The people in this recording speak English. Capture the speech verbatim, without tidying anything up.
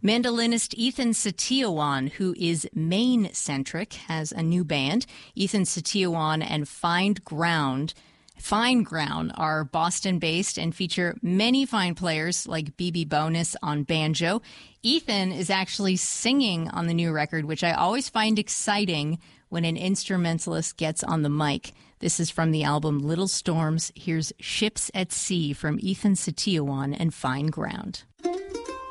Mandolinist Ethan Satiowan, who is Maine-centric, has a new band. Ethan Satiowan and Find Ground. Fine Ground are Boston-based and feature many fine players like B B Bonus on banjo. Ethan is actually singing on the new record, which I always find exciting when an instrumentalist gets on the mic. This is from the album Little Storms. Here's Ships at Sea from Ethan Satiowan and Fine Ground.